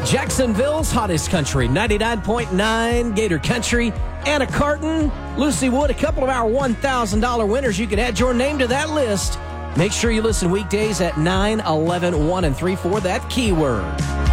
Jacksonville's hottest country, 99.9 Gator Country. Anna Carton, Lucy Wood, a couple of our $1,000 winners. You can add your name to that list. Make sure you listen weekdays at 9, 11, 1, and 3 for that keyword.